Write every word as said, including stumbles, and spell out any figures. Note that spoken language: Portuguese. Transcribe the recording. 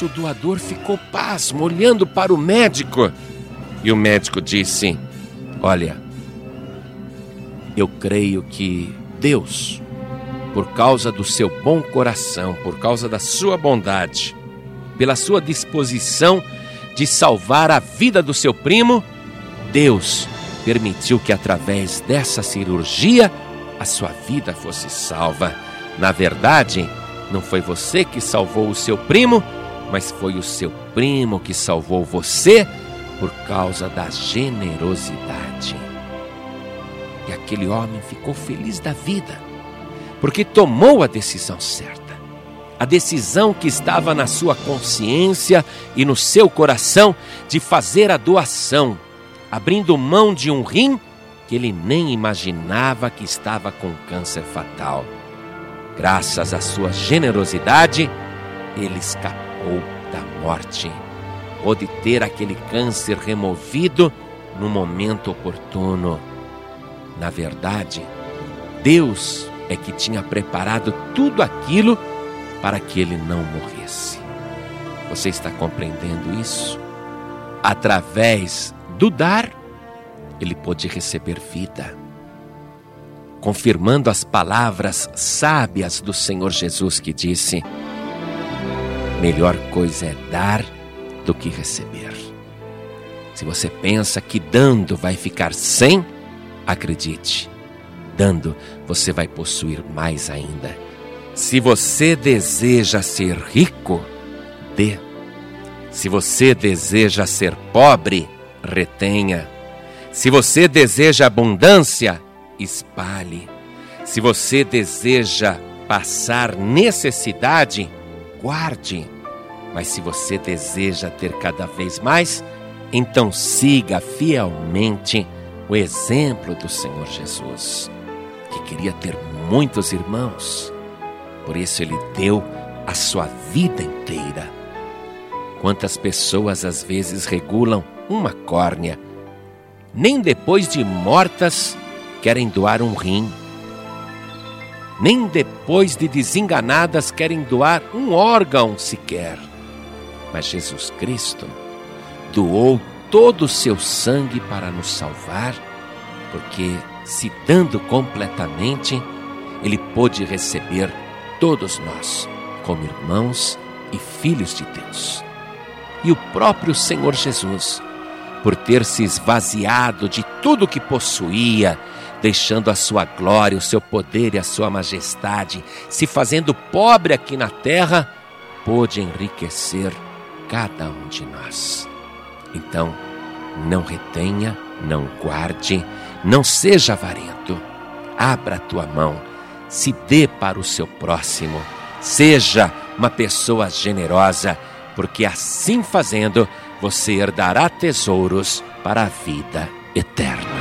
isso o doador ficou pasmo, olhando para o médico. E o médico disse: olha, eu creio que Deus, por causa do seu bom coração, por causa da sua bondade, pela sua disposição de salvar a vida do seu primo, Deus permitiu que através dessa cirurgia a sua vida fosse salva. Na verdade, não foi você que salvou o seu primo, mas foi o seu primo que salvou você por causa da generosidade. E aquele homem ficou feliz da vida, porque tomou a decisão certa. A decisão que estava na sua consciência e no seu coração de fazer a doação, abrindo mão de um rim que ele nem imaginava que estava com câncer fatal. Graças à sua generosidade, ele escapou da morte. Pôde ter aquele câncer removido no momento oportuno. Na verdade, Deus é que tinha preparado tudo aquilo para que ele não morresse. Você está compreendendo isso? Através do dar, ele pôde receber vida, confirmando as palavras sábias do Senhor Jesus, que disse: melhor coisa é dar do que receber. Se você pensa que dando vai ficar sem, acredite, dando você vai possuir mais ainda. Se você deseja ser rico, dê. Se você deseja ser pobre, retenha. Se você deseja abundância, espalhe. Se você deseja passar necessidade, guarde. Mas se você deseja ter cada vez mais, então siga fielmente o exemplo do Senhor Jesus, que queria ter muitos irmãos. Por isso ele deu a sua vida inteira. Quantas pessoas às vezes regulam uma córnea, nem depois de mortas querem doar um rim, nem depois de desenganadas querem doar um órgão sequer. Mas Jesus Cristo doou todo o seu sangue para nos salvar, porque se dando completamente, ele pôde receber todos nós como irmãos e filhos de Deus. E o próprio Senhor Jesus, por ter se esvaziado de tudo que possuía, deixando a sua glória, o seu poder e a sua majestade, se fazendo pobre aqui na terra, pôde enriquecer cada um de nós. Então, não retenha, não guarde, não seja avarento. Abra a tua mão, se dê para o seu próximo. Seja uma pessoa generosa, porque assim fazendo, você herdará tesouros para a vida eterna.